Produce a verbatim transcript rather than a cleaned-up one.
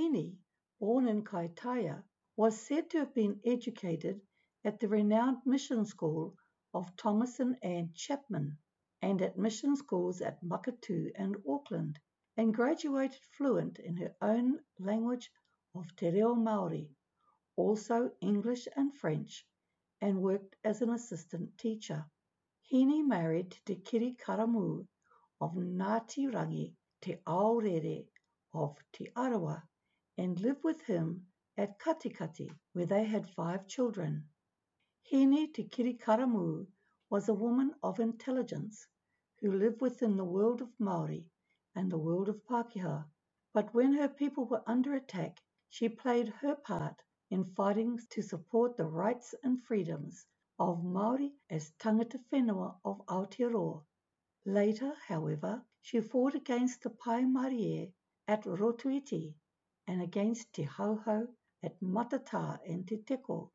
Hini, born in Kaitaia, was said to have been educated at the renowned mission school of Thomas and Ann Chapman and at mission schools at Makatu and Auckland, and graduated fluent in her own language of Te Reo Māori, also English and French, and worked as an assistant teacher. Hini married Te Kiri Karamu of Ngāti Rangi, Te Aorere of Te Arawa, and lived with him at Katikati, where they had five children. Hini Te Kiri Karamu was a woman of intelligence who lived within the world of Māori and the world of Pākehā, but when her people were under attack, she played her part in fighting to support the rights and freedoms of Māori as tangata whenua of Aotearoa. Later, however, she fought against the Paemarie at Rotuiti and against Te Hauhau at Matata and Te Teko,